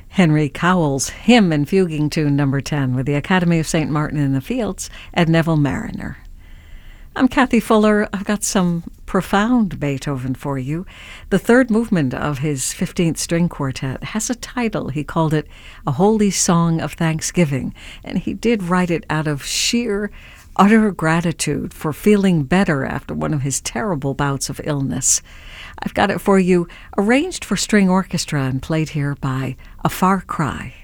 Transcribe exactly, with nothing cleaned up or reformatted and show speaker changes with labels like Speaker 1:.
Speaker 1: Henry Cowell's Hymn and Fuguing Tune number ten with the Academy of Saint Martin in the Fields and Neville Marriner. I'm Kathy Fuller. I've got some profound Beethoven for you. The third movement of his fifteenth string quartet has a title. He called it A Holy Song of Thanksgiving, and he did write it out of sheer, utter gratitude for feeling better after one of his terrible bouts of illness. I've got it for you, arranged for string orchestra and played here by A Far Cry.